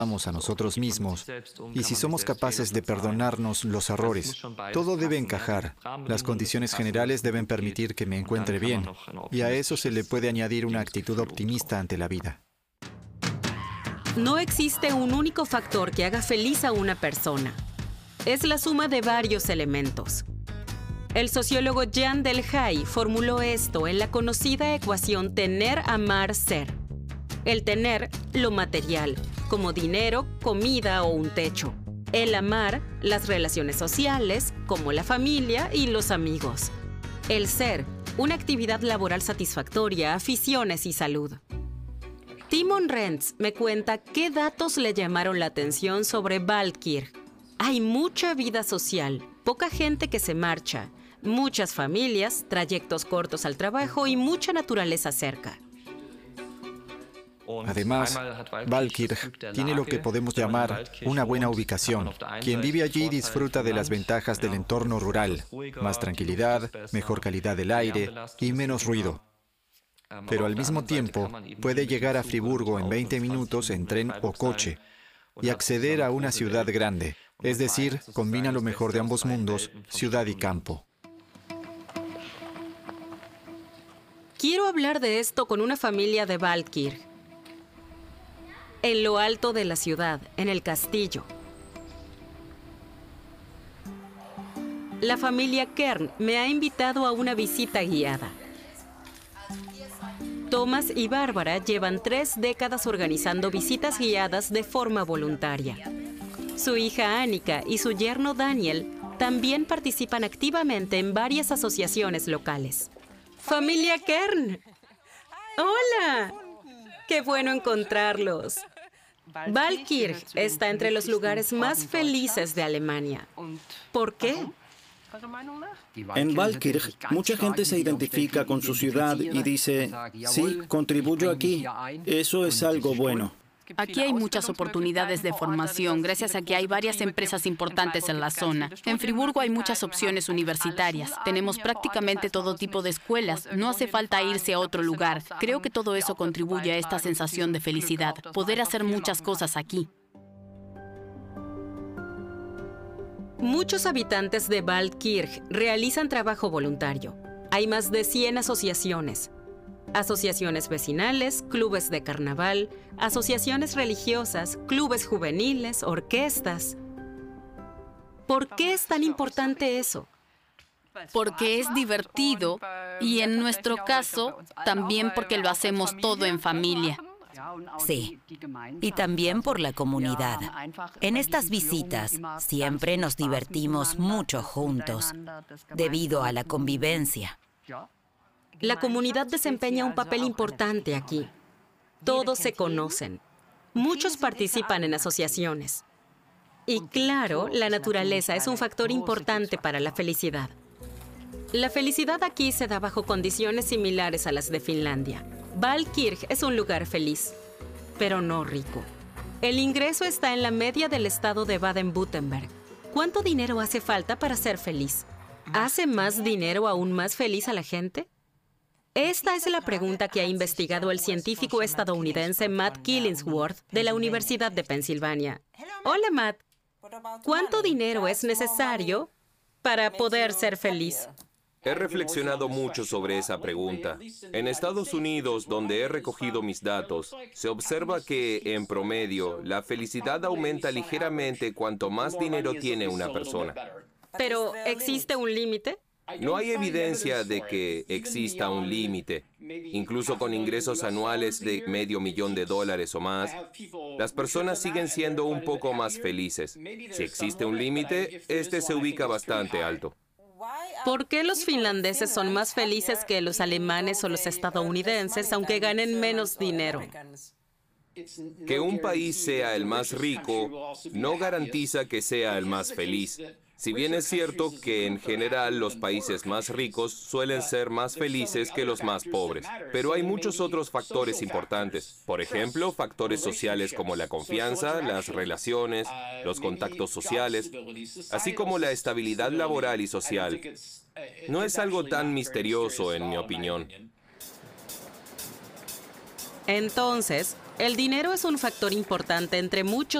a nosotros mismos y si somos capaces de perdonarnos los errores. Todo debe encajar. Las condiciones generales deben permitir que me encuentre bien y a eso se le puede añadir una actitud optimista ante la vida. No existe un único factor que haga feliz a una persona. Es la suma de varios elementos. El sociólogo Jan Delhay formuló esto en la conocida ecuación tener, amar, ser. El tener, lo material, como dinero, comida o un techo. El amar, las relaciones sociales, como la familia y los amigos. El ser, una actividad laboral satisfactoria, aficiones y salud. Timon Renz me cuenta qué datos le llamaron la atención sobre Waldkirch. Hay mucha vida social, poca gente que se marcha, muchas familias, trayectos cortos al trabajo y mucha naturaleza cerca. Además, Waldkirch tiene lo que podemos llamar una buena ubicación. Quien vive allí disfruta de las ventajas del entorno rural, más tranquilidad, mejor calidad del aire y menos ruido. Pero al mismo tiempo, puede llegar a Friburgo en 20 minutos en tren o coche y acceder a una ciudad grande, es decir, combina lo mejor de ambos mundos, ciudad y campo. Quiero hablar de esto con una familia de Waldkirch. En lo alto de la ciudad, en el castillo. La familia Kern me ha invitado a una visita guiada. Thomas y Bárbara llevan 3 décadas organizando visitas guiadas de forma voluntaria. Su hija Annika y su yerno Daniel también participan activamente en varias asociaciones locales. ¡Familia Kern! ¡Hola! ¡Qué bueno encontrarlos! Waldkirch está entre los lugares más felices de Alemania. ¿Por qué? En Waldkirch, mucha gente se identifica con su ciudad y dice, sí, contribuyo aquí. Eso es algo bueno. Aquí hay muchas oportunidades de formación, gracias a que hay varias empresas importantes en la zona. En Friburgo hay muchas opciones universitarias. Tenemos prácticamente todo tipo de escuelas. No hace falta irse a otro lugar. Creo que todo eso contribuye a esta sensación de felicidad, poder hacer muchas cosas aquí. Muchos habitantes de Waldkirch realizan trabajo voluntario. Hay más de 100 asociaciones. Asociaciones vecinales, clubes de carnaval, asociaciones religiosas, clubes juveniles, orquestas. ¿Por qué es tan importante eso? Porque es divertido y en nuestro caso también porque lo hacemos todo en familia. Sí, y también por la comunidad. En estas visitas siempre nos divertimos mucho juntos, debido a la convivencia. La comunidad desempeña un papel importante aquí. Todos se conocen. Muchos participan en asociaciones. Y claro, la naturaleza es un factor importante para la felicidad. La felicidad aquí se da bajo condiciones similares a las de Finlandia. Waldkirch es un lugar feliz, pero no rico. El ingreso está en la media del estado de Baden-Württemberg. ¿Cuánto dinero hace falta para ser feliz? ¿Hace más dinero aún más feliz a la gente? Esta es la pregunta que ha investigado el científico estadounidense Matt Killingsworth de la Universidad de Pensilvania. Hola, Matt. ¿Cuánto dinero es necesario para poder ser feliz? He reflexionado mucho sobre esa pregunta. En Estados Unidos, donde he recogido mis datos, se observa que, en promedio, la felicidad aumenta ligeramente cuanto más dinero tiene una persona. ¿Pero existe un límite? No hay evidencia de que exista un límite. Incluso con ingresos anuales de $500,000 o más, las personas siguen siendo un poco más felices. Si existe un límite, este se ubica bastante alto. ¿Por qué los finlandeses son más felices que los alemanes o los estadounidenses, aunque ganen menos dinero? Que un país sea el más rico no garantiza que sea el más feliz. Si bien es cierto que en general los países más ricos suelen ser más felices que los más pobres, pero hay muchos otros factores importantes. Por ejemplo, factores sociales como la confianza, las relaciones, los contactos sociales, así como la estabilidad laboral y social. No es algo tan misterioso, en mi opinión. Entonces, el dinero es un factor importante entre muchos